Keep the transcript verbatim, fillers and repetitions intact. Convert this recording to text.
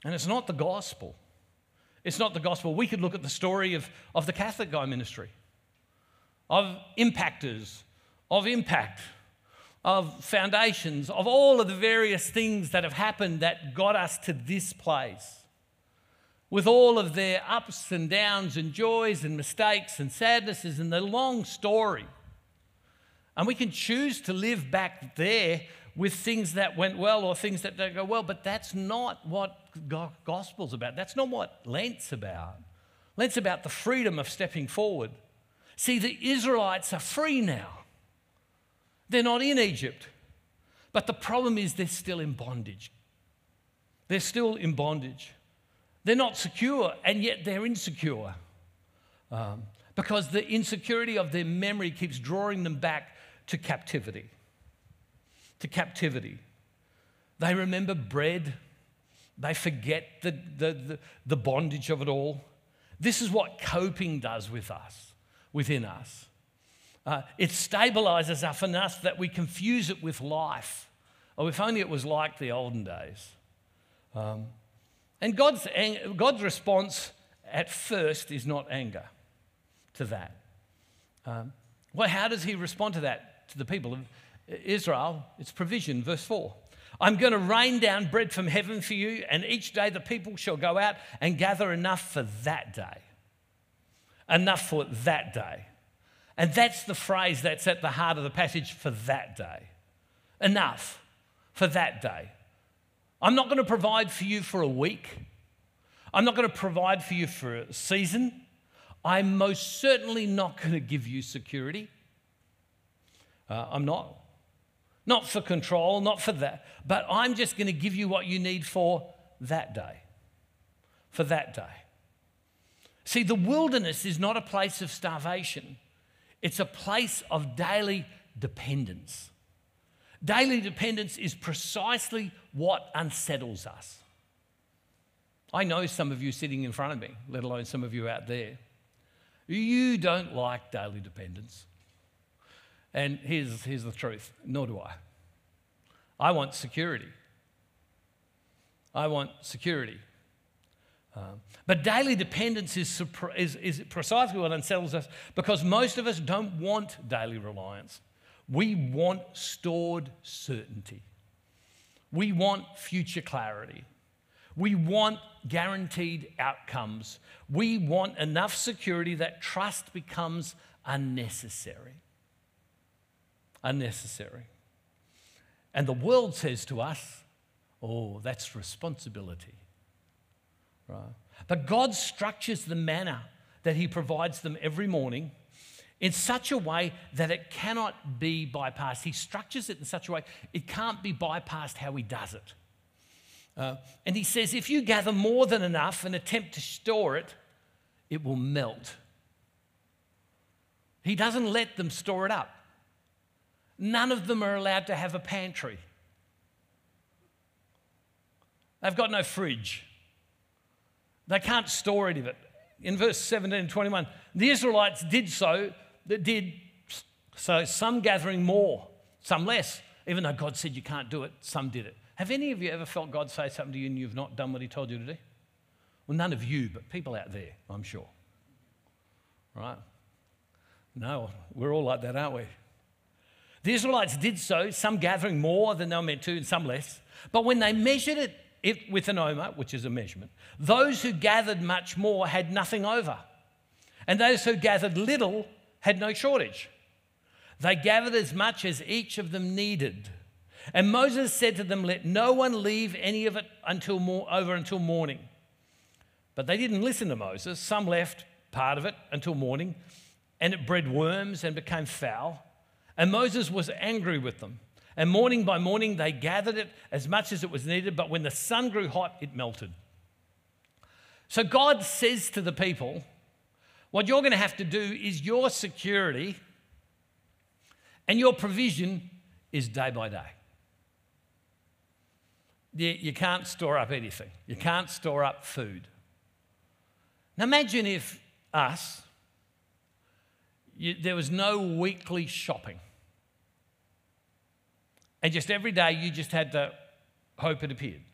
And it's not the gospel. It's not the gospel. We could look at the story of, of the Catholic Guy ministry, of impactors, of impact, of foundations, of all of the various things that have happened that got us to this place, with all of their ups and downs and joys and mistakes and sadnesses and the long story. And we can choose to live back there with things that went well or things that don't go well, but that's not what gospel's about. That's not what Lent's about. Lent's about the freedom of stepping forward. See, the Israelites are free now. They're not in Egypt. But the problem is they're still in bondage. They're still in bondage. They're not secure, and yet they're insecure. Um, because the insecurity of their memory keeps drawing them back to captivity. To captivity. They remember bread. They forget the, the, the, the bondage of it all. This is what coping does with us, within us. Uh, it stabilizes us enough that we confuse it with life. Oh, if only it was like the olden days. Um, and God's, God's response at first is not anger to that. Um, well, how does he respond to that, to the people of Israel? It's provision, verse four. I'm going to rain down bread from heaven for you, and each day the people shall go out and gather enough for that day. Enough for that day. And that's the phrase that's at the heart of the passage, for that day. Enough for that day. I'm not going to provide for you for a week. I'm not going to provide for you for a season. I'm most certainly not going to give you security. Uh, I'm not. Not for control, not for that. But I'm just going to give you what you need for that day. For that day. See, the wilderness is not a place of starvation. It's a place of daily dependence. Daily dependence is precisely what unsettles us. I know some of you sitting in front of me, let alone some of you out there. You don't like daily dependence. And here's, here's the truth, nor do I. I want security. I want security. Um, but daily dependence is, is, is precisely what unsettles us, because most of us don't want daily reliance. We want stored certainty. We want future clarity. We want guaranteed outcomes. We want enough security that trust becomes unnecessary. Unnecessary. And the world says to us, oh, that's responsibility. Right? But God structures the manna that he provides them every morning in such a way that it cannot be bypassed. He structures it in such a way it can't be bypassed how he does it. Uh, and he says, if you gather more than enough and attempt to store it, it will melt. He doesn't let them store it up. None of them are allowed to have a pantry. They've got no fridge. They can't store any of it. In verse seventeen and twenty-one, the Israelites did so, that did so, some gathering more, some less. Even though God said you can't do it, some did it. Have any of you ever felt God say something to you and you've not done what he told you to do? Well, none of you, but people out there, I'm sure. Right? No, we're all like that, aren't we? The Israelites did so, some gathering more than they were meant to and some less. But when they measured it, it with an omer, which is a measurement, those who gathered much more had nothing over. And those who gathered little had no shortage. They gathered as much as each of them needed. And Moses said to them, let no one leave any of it until more, over until morning. But they didn't listen to Moses. Some left part of it until morning, and it bred worms and became foul. And Moses was angry with them. And morning by morning they gathered it as much as it was needed, but when the sun grew hot, it melted. So God says to the people, what you're going to have to do is your security and your provision is day by day. You, you can't store up anything. You can't store up food. Now imagine if us, you, there was no weekly shopping. And just every day you just had to hope it appeared.